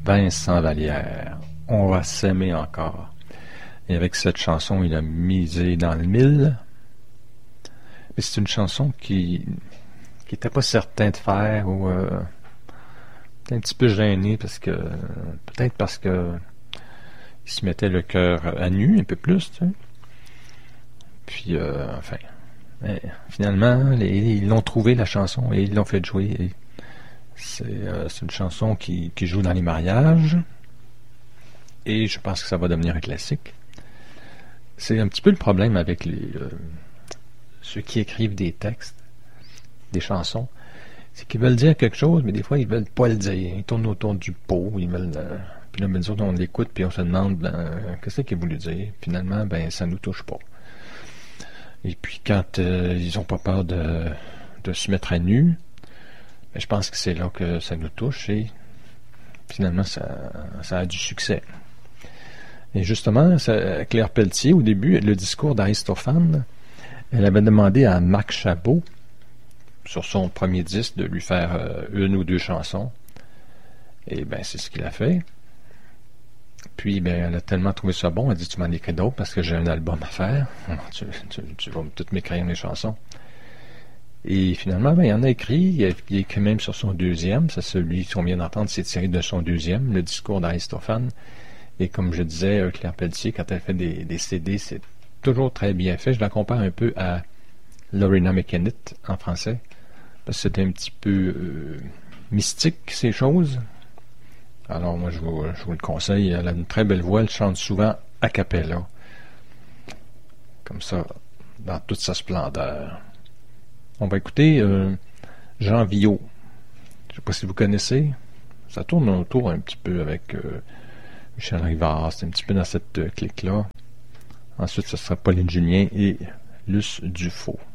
Vincent Vallière, on va s'aimer encore. Et avec cette chanson, il a misé dans le mille. Mais c'est une chanson qui était pas certain de faire ou un petit peu gêné peut-être parce que il se mettait le cœur à nu un peu plus, tu sais. Puis enfin, mais finalement, ils l'ont trouvé la chanson et ils l'ont fait jouer. Et c'est une chanson qui joue dans les mariages et je pense que ça va devenir un classique. C'est un petit peu le problème avec ceux qui écrivent des textes, des chansons, c'est qu'ils veulent dire quelque chose, mais des fois ils veulent pas le dire. Ils tournent autour du pot, ils veulent. Puis là, nous autres, on l'écoute puis on se demande qu'est-ce qu'il a voulu dire. Finalement, ça nous touche pas. Et puis quand ils ont pas peur de se mettre à nu, je pense que c'est là que ça nous touche et finalement ça a du succès. Et justement, Claire Pelletier, au début, le discours d'Aristophane, elle avait demandé à Marc Chabot, sur son premier disque, de lui faire une ou deux chansons. Et c'est ce qu'il a fait. Puis, elle a tellement trouvé ça bon, elle a dit, tu m'en écris d'autres parce que j'ai un album à faire. Tu vas tout m'écrire mes chansons. Et finalement, il en a écrit. Il a écrit même sur son deuxième. C'est celui qu'on vient d'entendre, c'est tiré de son deuxième, le discours d'Aristophane. Et comme je disais, Claire Pelletier, quand elle fait des CD, c'est toujours très bien fait. Je la compare un peu à Loreena McKennitt en français. Parce que c'est un petit peu mystique, ces choses. Alors moi, je vous le conseille. Elle a une très belle voix. Elle chante souvent a cappella. Comme ça, dans toute sa splendeur. On va écouter Jean Viaud. Je ne sais pas si vous connaissez. Ça tourne autour un petit peu avec Michel Rivard. C'est un petit peu dans cette clique-là. Ensuite, ce sera Pauline Julien et Luce Dufaux.